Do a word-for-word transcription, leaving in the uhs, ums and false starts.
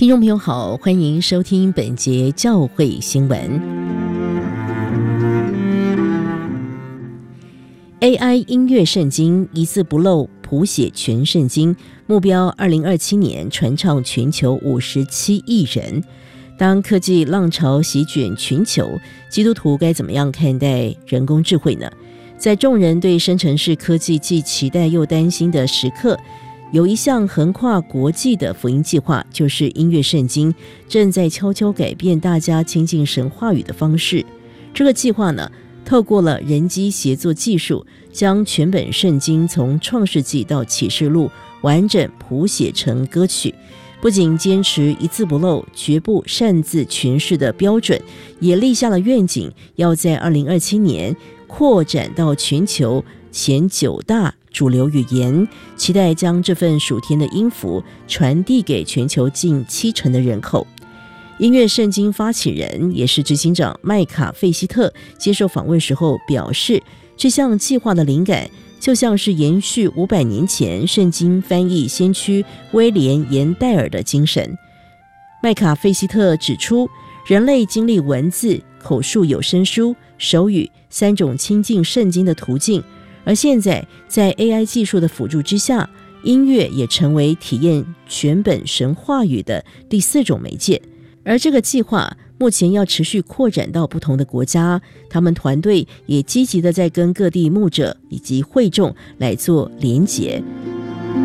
听众朋友好，欢迎收听本节教会新闻。A I 音乐圣经一字不漏谱写全圣经，目标二零二七年传唱全球五十七亿人。当科技浪潮席卷全球，基督徒该怎么样看待人工智慧呢？在众人对生成式科技既期待又担心的时刻，有一项横跨国际的福音计划，就是音乐圣经正在悄悄改变大家亲近神话语的方式。这个计划呢，透过了人机协作技术，将全本圣经从创世纪到启示录完整谱写成歌曲。不仅坚持一字不漏、绝不擅自诠释的标准，也立下了愿景，要在二零二七年扩展到全球前九大主流语言，期待将这份属天的音符传递给全球近七成的人口。音乐圣经发起人也是执行长麦卡费希特接受访问时候表示，这项计划的灵感就像是延续五百年前圣经翻译先驱威廉严戴尔的精神。麦卡费希特指出，人类经历文字、口述有声书、手语三种亲近圣经的途径，而现在在 A I 技术的辅助之下，音乐也成为体验全本神话语的第四种媒介。而这个计划目前要持续扩展到不同的国家，他们团队也积极的在跟各地牧者以及会众来做连结。